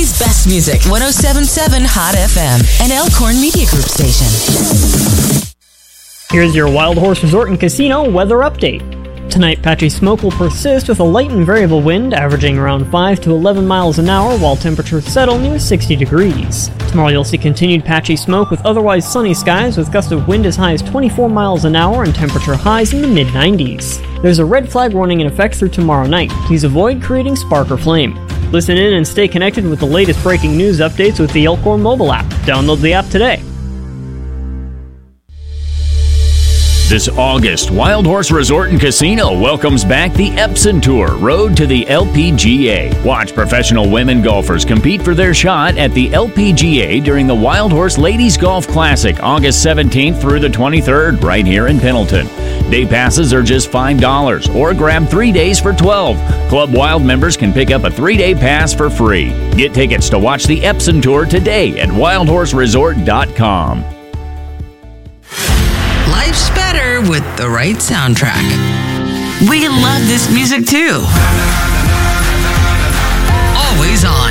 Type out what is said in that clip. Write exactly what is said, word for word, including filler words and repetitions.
Philly's best music, one oh seven point seven Hot F M, an Elkhorn Media Group station. Here's your Wild Horse Resort and Casino weather update. Tonight, patchy smoke will persist with a light and variable wind averaging around five to eleven miles an hour while temperatures settle near sixty degrees. Tomorrow you'll see continued patchy smoke with otherwise sunny skies with gusts of wind as high as twenty-four miles an hour and temperature highs in the mid nineties. There's a red flag warning in effect through tomorrow night. Please avoid creating spark or flame. Listen in and stay connected with the latest breaking news updates with the Elkhorn mobile app. Download the app today. This August, Wild Horse Resort and Casino welcomes back the Epson Tour, Road to the L P G A. Watch professional women golfers compete for their shot at the L P G A during the Wild Horse Ladies Golf Classic, August seventeenth through the twenty-third, right here in Pendleton. Day passes are just five dollars, or grab three days for twelve dollars. Club Wild members can pick up a three-day pass for free. Get tickets to watch the Epson Tour today at wild horse resort dot com. Life's better with the right soundtrack. We love this music too. Always on.